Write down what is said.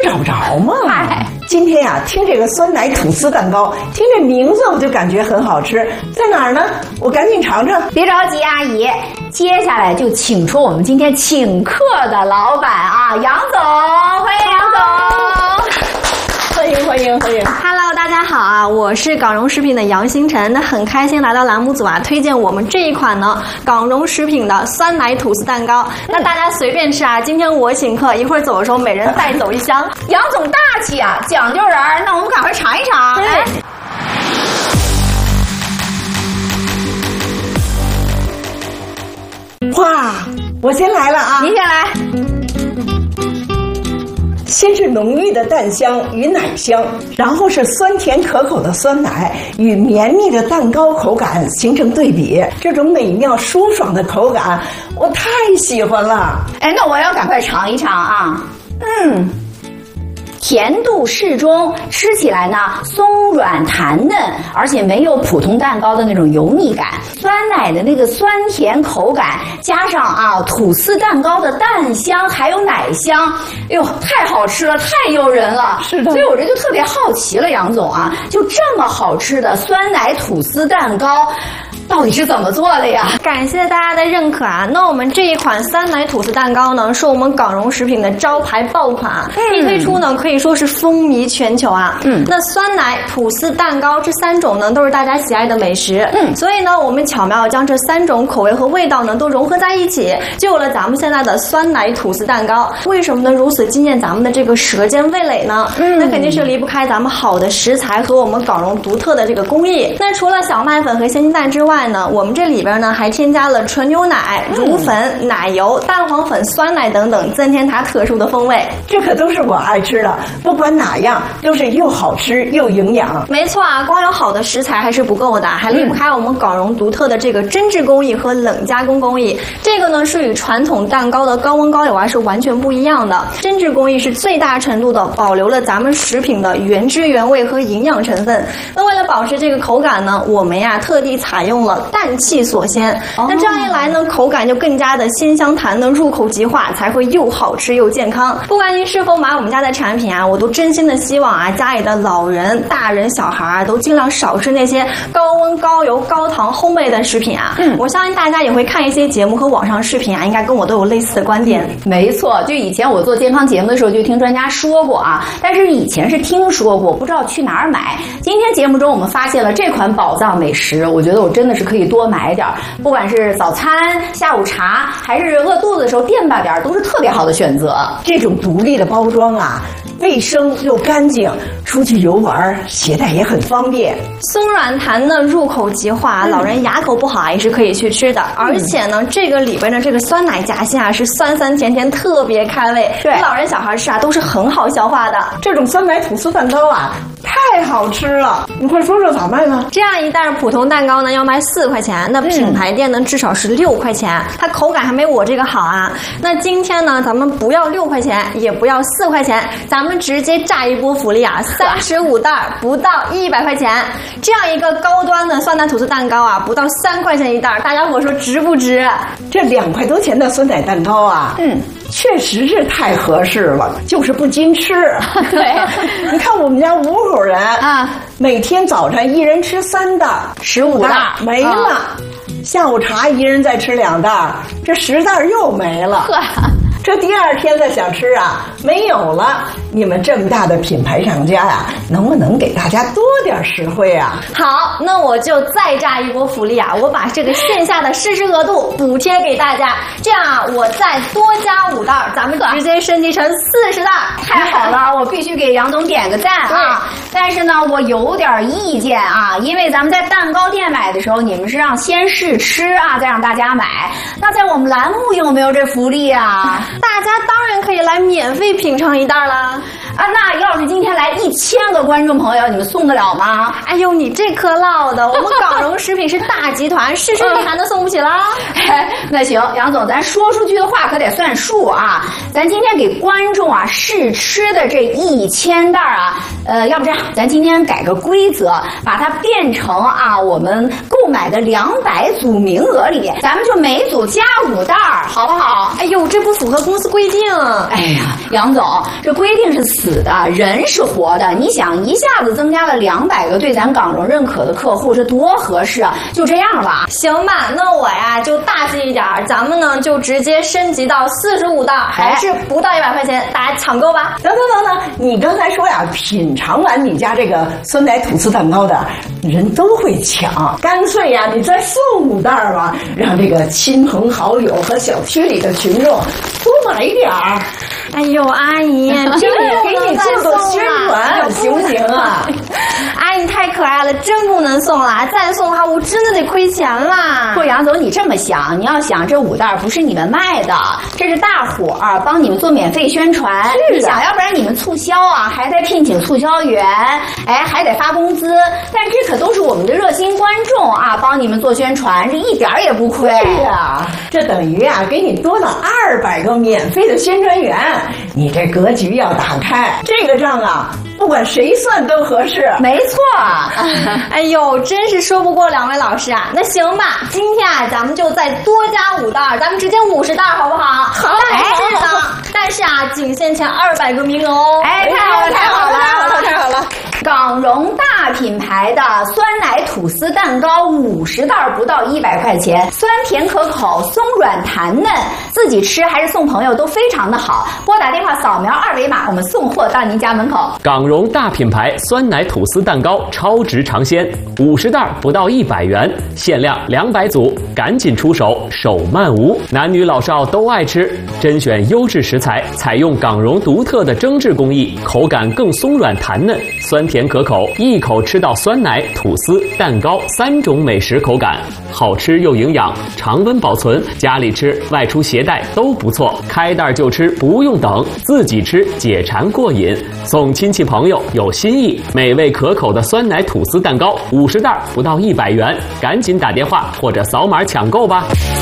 找不着吗？今天呀，听这个酸奶吐司蛋糕，听这名字我就感觉很好吃，在哪儿呢？我赶紧尝尝。 别着急，阿姨，接下来就请出我们今天请客的老板啊，杨总，欢迎杨总。 欢迎 Hello， 大家好啊，我是港荣食品的杨星辰，那很开心来到栏目组啊，推荐我们这一款呢港荣食品的酸奶吐司蛋糕。那大家随便吃啊，今天我请客，一会儿走的时候每人带走一箱。 杨总大气啊，讲究人，那我们赶快尝一尝。哎， 哇，我先来了啊！ 您先来。 先是浓郁的蛋香与奶香，然后是酸甜可口的酸奶与绵密的蛋糕口感形成对比，这种美妙舒爽的口感我太喜欢了。 哎，那我要赶快尝一尝啊。甜度适中，吃起来呢松软弹嫩，而且没有普通蛋糕的那种油腻感。酸奶的那个酸甜口感，加上啊吐司蛋糕的蛋香还有奶香，哎呦，太好吃了，太诱人了。 是的， 所以我这就特别好奇了，杨总啊，就这么好吃的酸奶吐司蛋糕，到底是怎么做的呀？ 感谢大家的认可啊！那我们这一款酸奶吐司蛋糕呢，是我们港荣食品的招牌爆款啊！一推出呢，可以说是风靡全球啊！那酸奶、吐司蛋糕这三种呢，都是大家喜爱的美食。所以呢，我们巧妙将这三种口味和味道呢，都融合在一起，就有了咱们现在的酸奶吐司蛋糕。为什么呢？如此惊艳咱们的这个舌尖味蕾呢？那肯定是离不开咱们好的食材和我们港荣独特的这个工艺。那除了小麦粉和鲜鸡蛋之外呢，我们这里边呢还添加了纯牛奶、乳粉、奶油、蛋黄粉、酸奶等等，增添它特殊的风味。 这可都是我爱吃的，不管哪样都是又好吃又营养。 没错啊，光有好的食材还是不够的，还离不开我们港荣独特的这个针制工艺和冷加工工艺。这个呢是与传统蛋糕的高温高油啊是完全不一样的。针制工艺是最大程度的保留了咱们食品的原汁原味和营养成分。那为了保持这个口感呢，我们呀特地采用了氮气锁鲜。那这样一来呢，口感就更加的鲜香弹嫩，入口即化，才会又好吃又健康。不管您是否买我们家的产品啊，我都真心的希望啊，家里的老人、大人、小孩啊，都尽量少吃那些高温、高油、高糖烘焙的食品啊。我相信大家也会看一些节目和网上视频啊，应该跟我都有类似的观点。 没错，就以前我做健康节目的时候，就听专家说过啊，但是以前是听说过，不知道去哪儿买。今天节目中我们发现了这款宝藏美食，我觉得我真的是可以多买点，不管是早餐、下午茶，还是饿肚子的时候垫吧点，都是特别好的选择。 这种独立的包装啊，卫生又干净，出去游玩携带也很方便。 松软弹嫩，入口即化，老人牙口不好也是可以去吃的。而且呢，这个里边的这个酸奶夹心啊，是酸酸甜甜，特别开胃。对，老人小孩吃啊都是很好消化的。 这种酸奶吐司蛋糕啊，太好吃了！你快说说咋卖呢？ 这样一袋普通蛋糕呢要卖4块钱，那品牌店呢至少是6块钱，它口感还没我这个好啊。那今天呢，咱们不要6块钱，也不要4块钱，咱们直接炸一波福利啊，35袋不到100块钱，这样一个高端的酸奶吐司蛋糕啊，不到3块钱一袋，大家伙说值不值？ 这2块多钱的酸奶蛋糕啊，确实是太合适了，就是不经吃。 对， 你看我们家5口人啊，每天早晨一人吃3袋，15袋没了。下午茶一人再吃2袋，这10袋又没了。这第2天再想吃啊，没有了。你们这么大的品牌厂家呀，能不能给大家多点实惠啊？ 好，那我就再炸一波福利啊！我把这个线下的试吃额度补贴给大家，这样啊，我再多加5袋，咱们直接升级成40袋。 太好了，我必须给杨总点个赞啊！但是呢，我有点意见啊，因为咱们在蛋糕店买的时候，你们是让先试吃啊，再让大家买。那在我们栏目有没有这福利啊？ 大家当然可以来免费品尝1袋啦！ 啊，那要是今天来来1000个观众朋友，你们送得了吗？ 哎呦，你这可唠的，我们港荣食品是大集团，是你还能送不起啦？ 那行，杨总，咱说出去的话可得算数啊！咱今天给观众啊试吃的这1000袋啊，要不这样，咱今天改个规则，把它变成啊我们购买的200组名额里，咱们就每组加5袋，好不好？ 哎呦，这不符合公司规定。 哎呀，杨总，这规定是死的，人是活的。你想一下子增加了200个对咱港荣认可的客户，这多合适啊！就这样吧。 行吧，那我呀就大气一点，咱们呢就直接升级到45袋，还是不到100块钱，大家抢购吧。 等，你刚才说呀，品尝完你家这个酸奶吐司蛋糕的人都会抢，干脆呀，你再送5袋吧，让这个亲朋好友和小区里的群众多买点儿。 哎呦，阿姨， 这给你做做宣传，行不行啊？ 阿姨太可爱了，真不能送了，再送的话我真的得亏钱啦。 不，杨总，你这么想，你要想这5袋不是你们卖的，这是大伙儿帮你们做免费宣传。你想要不然你们促销啊，还得聘请促销员，哎，还得发工资，但这可都是我们的热心观众啊，帮你们做宣传，这一点也不亏。 对呀，这等于啊给你多了200个免费的宣传员，你这格局要打开，这个账啊不管谁算都合适。 没错。 哎呦，真是说不过2位老师啊。那行吧，今天啊咱们就再多加5袋，咱们直接50袋好不好？ 好。 但是啊仅限前200个名额哦。 哎，太好了！港荣大品牌的酸奶吐司蛋糕50袋不到100块钱，酸甜可口，松软弹嫩，自己吃还是送朋友都非常的好。拨打电话扫描2维码，我们送货到您家门口。 港荣大品牌酸奶吐司蛋糕超值尝鲜，50袋不到100元，限量200组，赶紧出手，手慢无。男女老少都爱吃，甄选优质食材，采用港荣独特的蒸制工艺，口感更松软弹嫩，酸甜可口，一口吃到酸奶、吐司、蛋糕3种美食口感，好吃又营养，常温保存，家里吃、外出携带都不错。开袋就吃，不用等，自己吃解馋过瘾，送亲戚朋友有新意。美味可口的酸奶吐司蛋糕50袋不到100元，赶紧打电话或者扫码抢购吧。